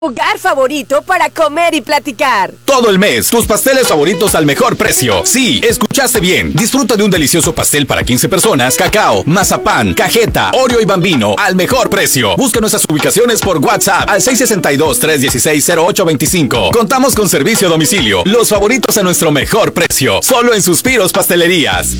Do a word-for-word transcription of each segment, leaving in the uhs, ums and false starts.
Lugar favorito para comer y platicar. Todo el mes, tus pasteles favoritos al mejor precio. Sí, escuchaste bien. Disfruta de un delicioso pastel para quince personas, cacao, mazapán, cajeta, Oreo y Bambino al mejor precio. Busca nuestras ubicaciones por WhatsApp al seis seis dos, tres uno seis, cero ocho dos cinco. Contamos con servicio a domicilio. Los favoritos a nuestro mejor precio. Solo en Suspiros Pastelerías.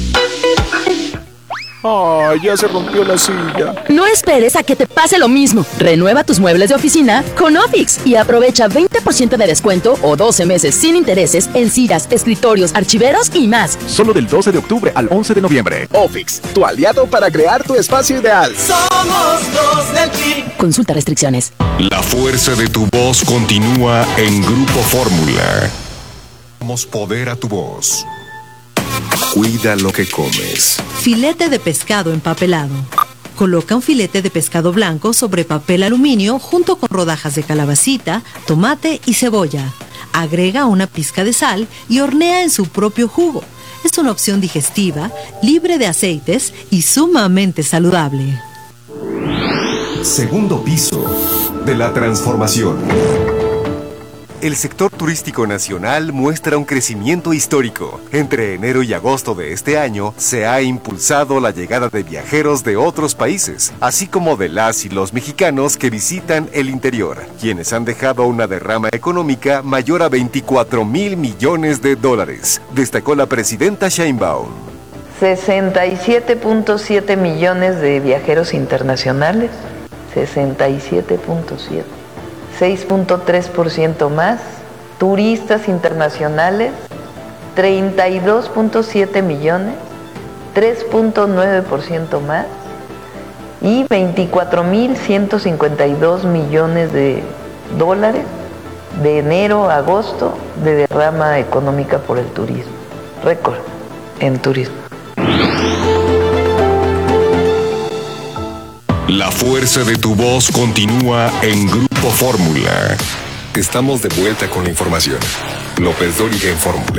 ¡Ay, ya se rompió la silla! No esperes a que te pase lo mismo. Renueva tus muebles de oficina con Ofix y aprovecha veinte por ciento de descuento o doce meses sin intereses en sillas, escritorios, archiveros y más. Solo del doce de octubre al once de noviembre. Ofix, tu aliado para crear tu espacio ideal. Somos los del Team. Consulta restricciones. La fuerza de tu voz continúa en Grupo Fórmula. Damos poder a tu voz. Cuida lo que comes. Filete de pescado empapelado. Coloca un filete de pescado blanco sobre papel aluminio junto con rodajas de calabacita, tomate y cebolla. Agrega una pizca de sal y hornea en su propio jugo. Es una opción digestiva, libre de aceites y sumamente saludable. Segundo piso de la transformación. El sector turístico nacional muestra un crecimiento histórico. Entre enero y agosto de este año se ha impulsado la llegada de viajeros de otros países, así como de las y los mexicanos que visitan el interior, quienes han dejado una derrama económica mayor a veinticuatro mil millones de dólares, destacó la presidenta Sheinbaum. sesenta y siete punto siete millones de viajeros internacionales, sesenta y siete punto siete. seis punto tres por ciento más, turistas internacionales, treinta y dos punto siete millones, tres punto nueve por ciento más, y veinticuatro mil ciento cincuenta y dos millones de dólares de enero a agosto de derrama económica por el turismo. Récord en turismo. La fuerza de tu voz continúa en Grupo Fórmula. Estamos de vuelta con la información. López Dóriga en Fórmula.